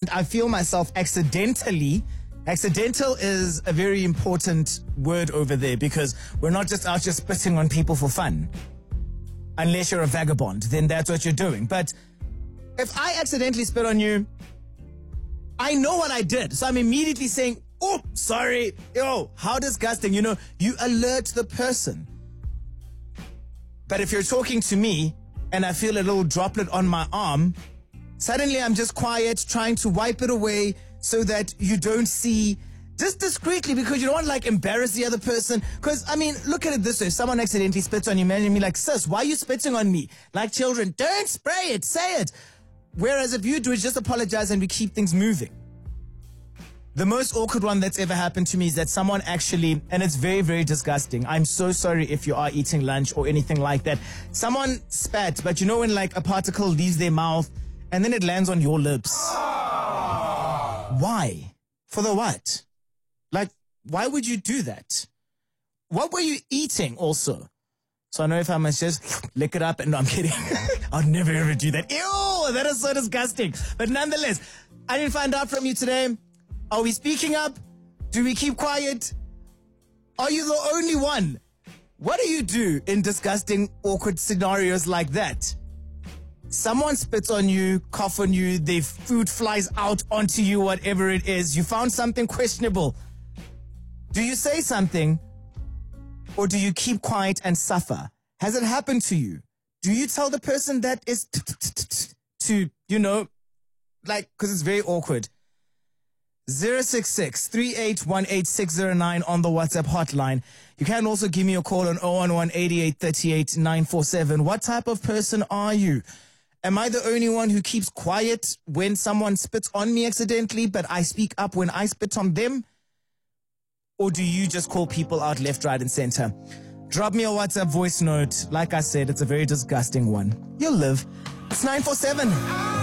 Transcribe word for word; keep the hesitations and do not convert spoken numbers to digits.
I feel myself accidentally, accidental is a very important word over there because we're not just out just spitting on people for fun. Unless you're a vagabond, then that's what you're doing. But if I accidentally spit on you, I know what I did. So I'm immediately saying, oh, sorry. Yo, how disgusting. You know, you alert the person. But if you're talking to me and I feel a little droplet on my arm, suddenly I'm just quiet, trying to wipe it away so that you don't see, just discreetly, because you don't want to like embarrass the other person. Because, I mean, look at it this way. If someone accidentally spits on you, man, me like, sis, why are you spitting on me? Like children, don't spray it, say it. Whereas if you do it, just apologize and we keep things moving. The most awkward one that's ever happened to me is that someone actually, and it's very, very disgusting. I'm so sorry if you are eating lunch or anything like that. Someone spat, but you know when like a particle leaves their mouth and then it lands on your lips. Why? For the what? Like, why would you do that? What were you eating also? So I know if I must just lick it up and no, I'm kidding. I'll never ever do that. Ew, that is so disgusting. But nonetheless, I didn't find out from you today. Are we speaking up? Do we keep quiet? Are you the only one? What do you do in disgusting, awkward scenarios like that? Someone spits on you, cough on you, their food flies out onto you, whatever it is. You found something questionable. Do you say something? Or do you keep quiet and suffer? Has it happened to you? Do you tell the person that is to, you know, like, because it's very awkward. zero six six, three eight one, eight six zero nine on the WhatsApp hotline. You can also give me a call on zero one one, eight eight three eight, nine four seven. What type of person are you? Am I the only one who keeps quiet when someone spits on me accidentally, but I speak up when I spit on them? Or do you just call people out left, right, and center? Drop me a WhatsApp voice note. Like I said, it's a very disgusting one. You'll live. It's nine four seven.